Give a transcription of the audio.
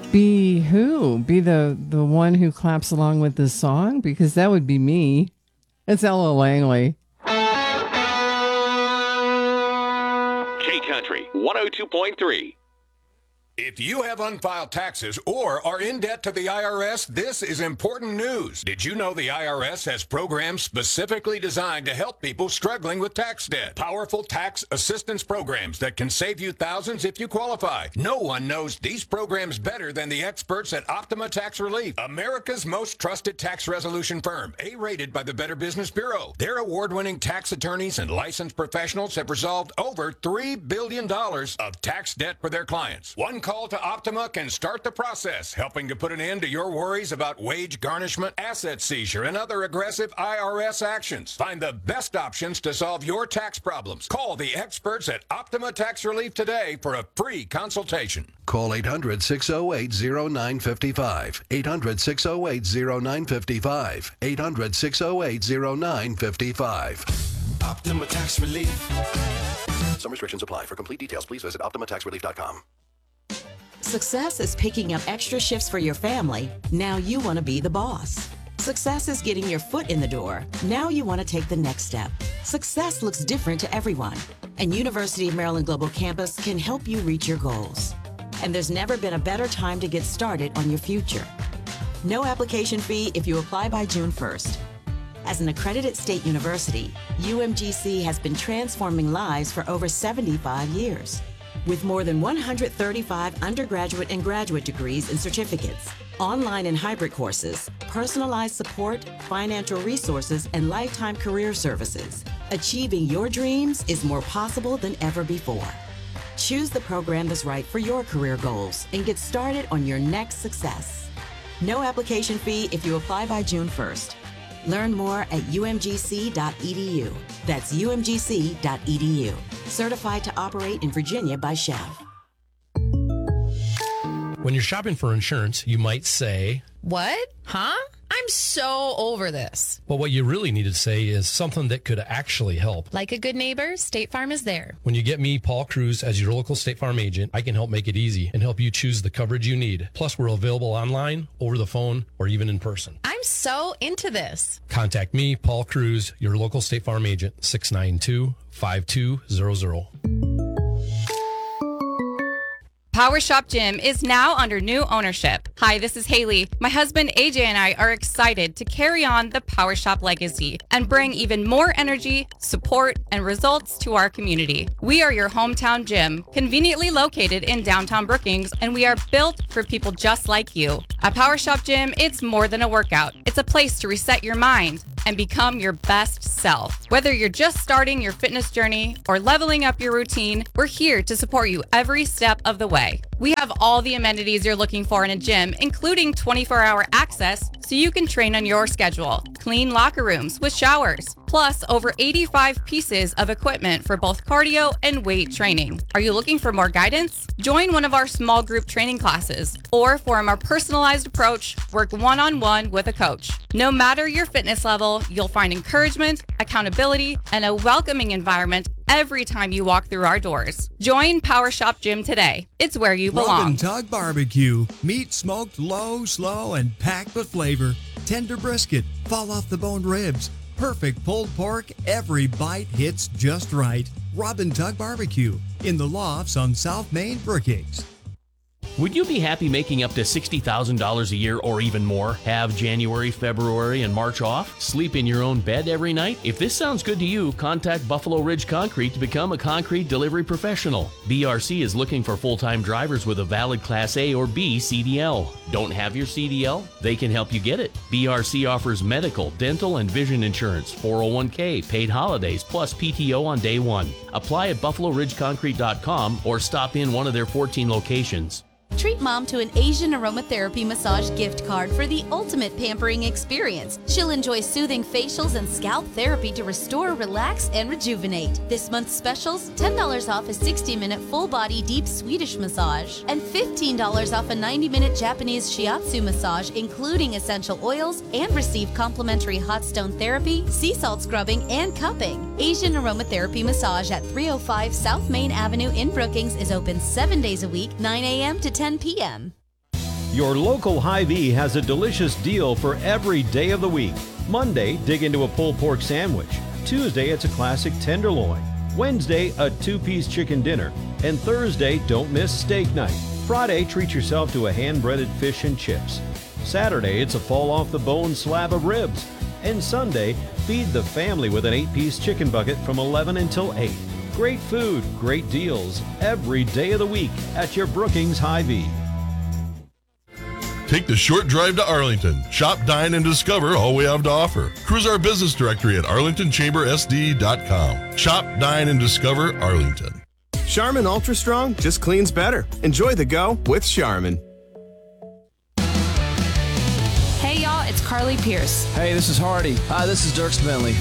Be who? Be the one who claps along with the song? Because that would be me. It's Ella Langley. K-Country 102.3. If you have unfiled taxes or are in debt to the IRS, this is important news. Did you know the IRS has programs specifically designed to help people struggling with tax debt? Powerful tax assistance programs that can save you thousands if you qualify. No one knows these programs better than the experts at Optima Tax Relief, America's most trusted tax resolution firm, A-rated by the Better Business Bureau. Their award-winning tax attorneys and licensed professionals have resolved over $3 billion of tax debt for their clients. One call to Optima can start the process, helping to put an end to your worries about wage garnishment, asset seizure, and other aggressive IRS actions. Find the best options to solve your tax problems. Call the experts at Optima Tax Relief today for a free consultation. Call 800-608-0955. 800-608-0955. 800-608-0955. Optima Tax Relief. Some restrictions apply. For complete details, please visit OptimaTaxRelief.com. Success is picking up extra shifts for your family. Now you want to be the boss. Success is getting your foot in the door. Now you want to take the next step. Success looks different to everyone, and University of Maryland Global Campus can help you reach your goals. And there's never been a better time to get started on your future. No application fee if you apply by June 1st. As an accredited state university, UMGC has been transforming lives for over 75 years. With more than 135 undergraduate and graduate degrees and certificates, online and hybrid courses, personalized support, financial resources, and lifetime career services, achieving your dreams is more possible than ever before. Choose the program that's right for your career goals and get started on your next success. No application fee if you apply by June 1st. Learn more at umgc.edu. That's umgc.edu. Certified to operate in Virginia by Chev. When you're shopping for insurance, you might say, "What? Huh? I'm so over this." but what you really need to say is something that could actually help. Like a good neighbor, State Farm is there. When you get me, Paul Cruz, as your local State Farm agent, I can help make it easy and help you choose the coverage you need. Plus, we're available online, over the phone, or even in person. I'm so into this. Contact me, Paul Cruz, your local State Farm agent, 692-5200. Power Shop Gym is now under new ownership. Hi, this is Haley. My husband AJ and I are excited to carry on the Power Shop legacy and bring even more energy, support, and results to our community. We are your hometown gym, conveniently located in downtown Brookings, and we are built for people just like you. At Power Shop Gym, it's more than a workout. It's a place to reset your mind and become your best self. Whether you're just starting your fitness journey or leveling up your routine, we're here to support you every step of the way. We have all the amenities you're looking for in a gym, including 24-hour access so you can train on your schedule. Clean locker rooms with showers, plus over 85 pieces of equipment for both cardio and weight training. Are you looking for more guidance? Join one of our small group training classes, or for a more personalized approach, work one-on-one with a coach. No matter your fitness level, you'll find encouragement, accountability, and a welcoming environment every time you walk through our doors. Join Power Shop Gym today. It's where you belong. Rub and Tug Barbecue. Meat smoked low, slow, and packed with flavor. Tender brisket, fall off the bone ribs, perfect pulled pork. Every bite hits just right. Rub and Tug Barbecue in the Lofts on South Main, Brookings. Would you be happy making up to $60,000 a year or even more? Have January, February, and March off? Sleep in your own bed every night? If this sounds good to you, contact Buffalo Ridge Concrete to become a concrete delivery professional. BRC is looking for full-time drivers with a valid Class A or B CDL. Don't have your CDL? They can help you get it. BRC offers medical, dental, and vision insurance, 401k, paid holidays, plus PTO on day one. Apply at BuffaloRidgeConcrete.com or stop in one of their 14 locations. Treat Mom to an Asian aromatherapy massage gift card for the ultimate pampering experience. She'll enjoy soothing facials and scalp therapy to restore, relax, and rejuvenate. This month's specials, $10 off a 60-minute full-body deep Swedish massage and $15 off a 90-minute Japanese shiatsu massage, including essential oils, and receive complimentary hot stone therapy, sea salt scrubbing, and cupping. Asian aromatherapy massage at 305 South Main Avenue in Brookings is open 7 days a week, 9 a.m. to 10 p.m. Your local Hy-Vee has a delicious deal for every day of the week. Monday, dig into a pulled pork sandwich. Tuesday, it's a classic tenderloin. Wednesday, a 2-piece chicken dinner. And Thursday, don't miss steak night. Friday, treat yourself to a hand-breaded fish and chips. Saturday, it's a fall-off-the-bone slab of ribs. And Sunday, feed the family with an 8-piece chicken bucket from 11 until 8. Great food, great deals, every day of the week at your Brookings Hy-Vee. Take the short drive to Arlington. Shop, dine, and discover all we have to offer. Cruise our business directory at arlingtonchambersd.com. Shop, dine, and discover Arlington. Charmin Ultra Strong just cleans better. Enjoy the go with Charmin. Hey y'all, it's Carly Pierce. Hey, this is Hardy. Hi, this is Dirk Bentley.